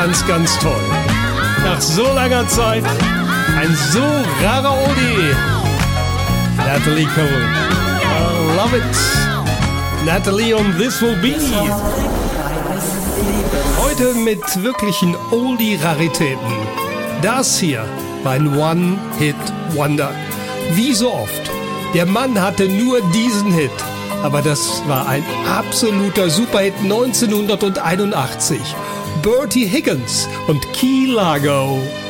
Ganz, ganz toll. Nach so langer Zeit ein so rarer Oldie. Natalie Cole. I love it. Natalie und This Will Be. Heute mit wirklichen Oldie-Raritäten. Das hier war ein One-Hit-Wonder. Wie so oft. Der Mann hatte nur diesen Hit. Aber das war ein absoluter Superhit 1981. Bertie Higgins und Key Largo.